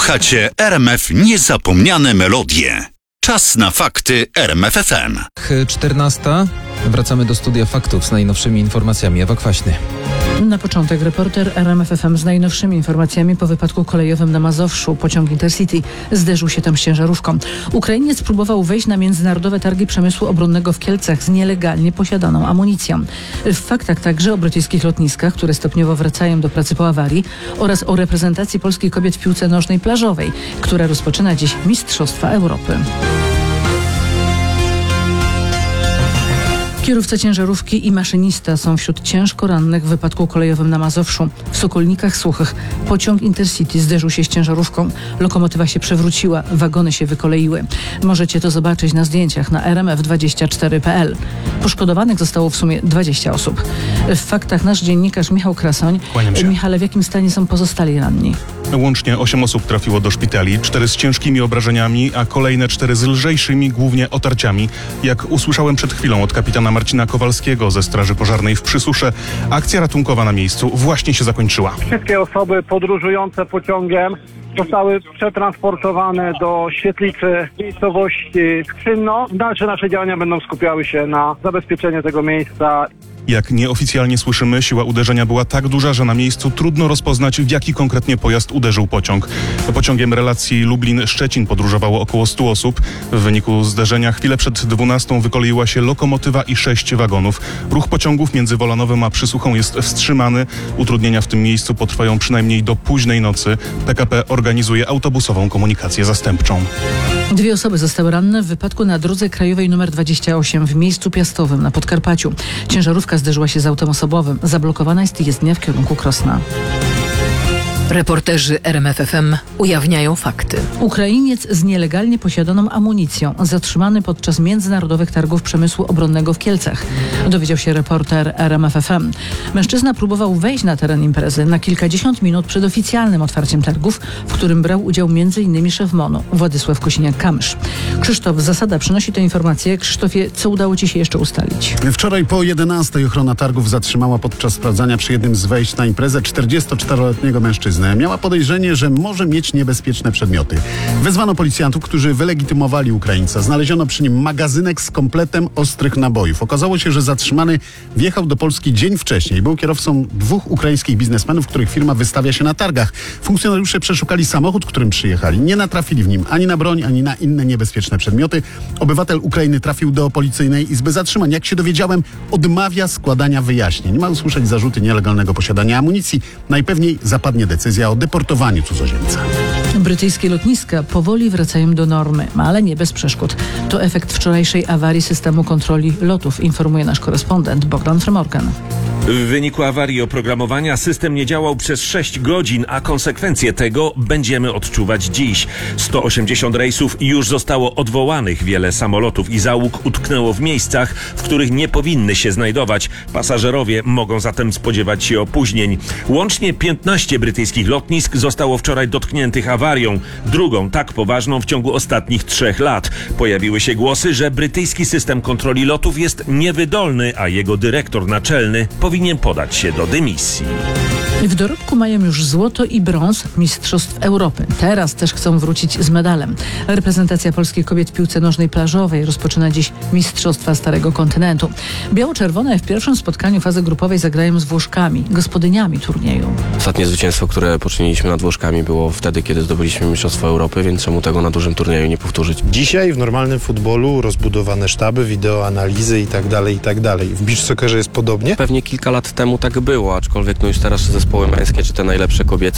Słuchacie RMF Niezapomniane Melodie. Czas na fakty RMF FM. 14. Wracamy do studia faktów z najnowszymi informacjami. Ewa Kwaśny. Na początek reporter RMF FM z najnowszymi informacjami po wypadku kolejowym na Mazowszu. Pociąg Intercity zderzył się tam z ciężarówką. Ukrainiec próbował wejść na międzynarodowe targi przemysłu obronnego w Kielcach z nielegalnie posiadaną amunicją. W faktach także o brytyjskich lotniskach, które stopniowo wracają do pracy po awarii, oraz o reprezentacji polskich kobiet w piłce nożnej plażowej, która rozpoczyna dziś Mistrzostwa Europy. Kierowca ciężarówki i maszynista są wśród ciężko rannych w wypadku kolejowym na Mazowszu. W Sokolnikach Suchych pociąg Intercity zderzył się z ciężarówką. Lokomotywa się przewróciła, wagony się wykoleiły. Możecie to zobaczyć na zdjęciach na rmf24.pl. Poszkodowanych zostało w sumie 20 osób. W faktach nasz dziennikarz Michał Krasoń. Kłaniam się. Michale, w jakim stanie są pozostali ranni? Łącznie 8 osób trafiło do szpitali, 4 z ciężkimi obrażeniami, a kolejne 4 z lżejszymi, głównie otarciami. Jak usłyszałem przed chwilą od kapitana Marcina Kowalskiego ze Straży Pożarnej w Przysusze, akcja ratunkowa na miejscu właśnie się zakończyła. Wszystkie osoby podróżujące pociągiem zostały przetransportowane do świetlicy miejscowości Skrzynno. Dalsze nasze działania będą skupiały się na zabezpieczeniu tego miejsca. Jak nieoficjalnie słyszymy, siła uderzenia była tak duża, że na miejscu trudno rozpoznać, w jaki konkretnie pojazd uderzył pociąg. Pociągiem relacji Lublin-Szczecin podróżowało około 100 osób. W wyniku zderzenia chwilę przed 12 wykoleiła się lokomotywa i 6 wagonów. Ruch pociągów między Wolanowem a Przysuchą jest wstrzymany. Utrudnienia w tym miejscu potrwają przynajmniej do późnej nocy. PKP organizuje autobusową komunikację zastępczą. 2 osoby zostały ranne w wypadku na drodze krajowej nr 28 w miejscu Piastowym na Podkarpaciu. Ciężarówka zderzyła się z autem osobowym. Zablokowana jest jezdnia w kierunku Krosna. Reporterzy RMF FM ujawniają fakty. Ukrainiec z nielegalnie posiadaną amunicją zatrzymany podczas międzynarodowych targów przemysłu obronnego w Kielcach. Dowiedział się reporter RMF FM. Mężczyzna próbował wejść na teren imprezy na kilkadziesiąt minut przed oficjalnym otwarciem targów, w którym brał udział m.in. szef MON-u Władysław Kosiniak-Kamysz. Krzysztof Zasada przynosi tę informację. Krzysztofie, co udało Ci się jeszcze ustalić? Wczoraj po 11 ochrona targów zatrzymała podczas sprawdzania przy jednym z wejść na imprezę 44-letniego mężczyznę. Miała podejrzenie, że może mieć niebezpieczne przedmioty. Wezwano policjantów, którzy wylegitymowali Ukraińca. Znaleziono przy nim magazynek z kompletem ostrych nabojów. Okazało się, że zatrzymany wjechał do Polski dzień wcześniej. Był kierowcą 2 ukraińskich biznesmenów, których firma wystawia się na targach. Funkcjonariusze przeszukali samochód, którym przyjechali. Nie natrafili w nim ani na broń, ani na inne niebezpieczne przedmioty. Obywatel Ukrainy trafił do policyjnej izby zatrzymań. Jak się dowiedziałem, odmawia składania wyjaśnień. Ma usłyszeć zarzuty nielegalnego posiadania amunicji. Najpewniej zapadnie decyzja o deportowaniu cudzoziemca. Brytyjskie lotniska powoli wracają do normy, ale nie bez przeszkód. To efekt wczorajszej awarii systemu kontroli lotów, informuje nasz korespondent Bogdan Frymorgan. W wyniku awarii oprogramowania system nie działał przez 6 godzin, a konsekwencje tego będziemy odczuwać dziś. 180 rejsów już zostało odwołanych. Wiele samolotów i załóg utknęło w miejscach, w których nie powinny się znajdować. Pasażerowie mogą zatem spodziewać się opóźnień. Łącznie 15 brytyjskich lotnisk zostało wczoraj dotkniętych awarią. Drugą tak poważną w ciągu ostatnich 3 lat. Pojawiły się głosy, że brytyjski system kontroli lotów jest niewydolny, a jego dyrektor naczelny powinien podać się do dymisji. W dorobku mają już złoto i brąz Mistrzostw Europy. Teraz też chcą wrócić z medalem. Reprezentacja polskich kobiet w piłce nożnej plażowej rozpoczyna dziś Mistrzostwa Starego Kontynentu. Biało-czerwone w pierwszym spotkaniu fazy grupowej zagrają z Włoszkami, gospodyniami turnieju. Ostatnie zwycięstwo, które poczyniliśmy nad Włoszkami, było wtedy, kiedy zdobyliśmy Mistrzostwo Europy, więc czemu tego na dużym turnieju nie powtórzyć? Dzisiaj w normalnym futbolu rozbudowane sztaby, wideoanalizy i tak dalej. W beach soccerze jest podobnie? Pewnie kilka lat temu tak było, aczkolwiek już teraz zespoły męskie, czy te najlepsze kobiece